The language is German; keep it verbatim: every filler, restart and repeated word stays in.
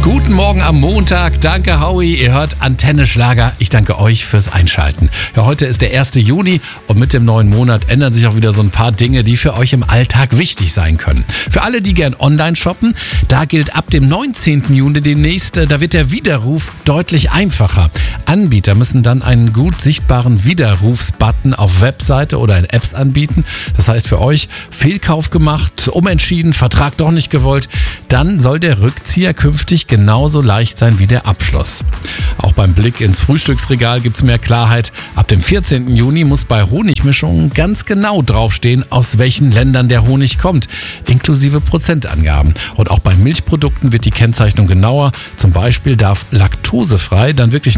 Guten Morgen am Montag. Danke, Howie. Ihr hört Antenne Schlager. Ich danke euch fürs Einschalten. Ja, heute ist der erste Juni und mit dem neuen Monat ändern sich auch wieder so ein paar Dinge, die für euch im Alltag wichtig sein können. Für alle, die gern online shoppen, da gilt ab dem neunzehnten Juni demnächst, da wird der Widerruf deutlich einfacher. Anbieter müssen dann einen gut sichtbaren Widerrufsbutton auf Webseite oder in Apps anbieten. Das heißt für euch, Fehlkauf gemacht, umentschieden, Vertrag doch nicht gewollt, dann soll der Rückzieher künftig genauso leicht sein wie der Abschluss. Auch beim Blick ins Frühstücksregal gibt es mehr Klarheit. Ab dem vierzehnten Juni muss bei Honigmischungen ganz genau draufstehen, aus welchen Ländern der Honig kommt, inklusive Prozentangaben. Und auch bei Milchprodukten wird die Kennzeichnung genauer. Zum Beispiel darf laktosefrei dann wirklich